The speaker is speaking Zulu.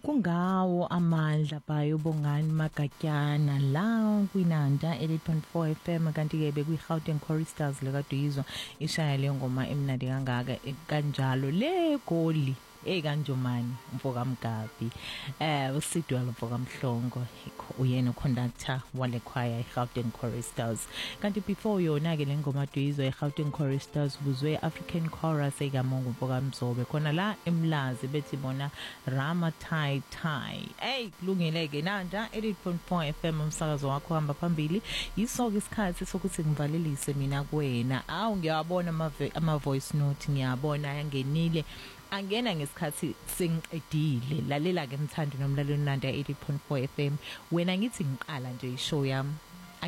kungawo amandla bayo bongani Magatyana la kwinanda 8.4 FM kanti ke bekuyiGauteng Choristers lekaduyizwa ishaya le ngoma emnandi kangaka kanjalo le goli ekanjomani mfoka Mgabi uSidwa mfoka Mhlongo uyena uconductor wale choir eGauteng Choristers kanti before yona ke lengoma duyizwa eGauteng Choristers buzwe African chorus ekamongo mfoka Mzobe khona la eMlazi bethi bona Rama Tai Tai kulungile ke nanja 8.4 FM umsakazo wakho hamba phambili yisoke isikhathi sokuthi ngivalelise mina kuwena awu ngiyabona ama voice note ngiyabona yangenile angena ngesikhathi sengiqedile lalela ke mthando nomlaleli nanda 8.4 FM wena ngithi ngiqala nje ishow yami